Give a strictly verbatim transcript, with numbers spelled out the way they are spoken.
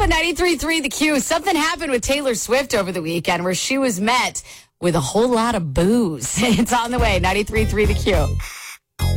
on ninety-three point three The Q. Something happened with Taylor Swift over the weekend where she was met with a whole lot of booze. It's on the way. ninety-three point three The Q.